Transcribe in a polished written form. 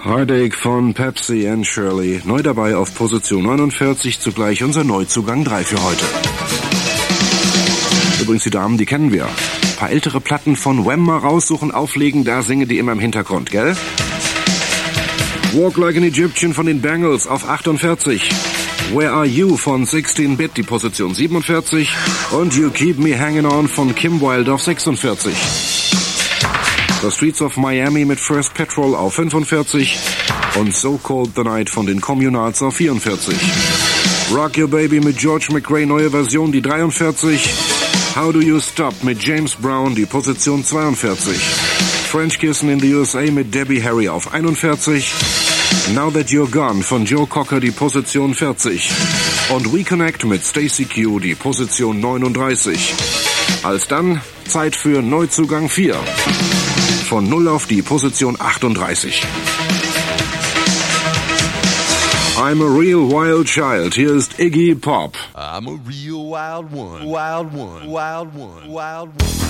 Heartache von Pepsi and Shirley. Neu dabei auf Position 49, zugleich unser Neuzugang 3 für heute. Übrigens die Damen, die kennen wir. Ein paar ältere Platten von Wham mal raussuchen, auflegen, da singen die immer im Hintergrund, gell? Walk Like an Egyptian von den Bangles auf 48. Where Are You von 16-Bit, die Position 47. Und You Keep Me Hanging On von Kim Wilde auf 46. The Streets of Miami mit First Petrol auf 45. Und So Cold the Night von den Communards auf 44. Rock Your Baby mit George McRae, neue Version, die 43. How Do You Stop mit James Brown, die Position 42. French Kissin' in the USA mit Debbie Harry auf 41. Now That You're Gone von Joe Cocker, die Position 40. Und We Connect mit Stacey Q, die Position 39. Alsdann Zeit für Neuzugang 4. Von 0 auf die Position 38. I'm a real wild child. Hier ist Iggy Pop. I'm a real wild one. Wild one. Wild one. Wild one.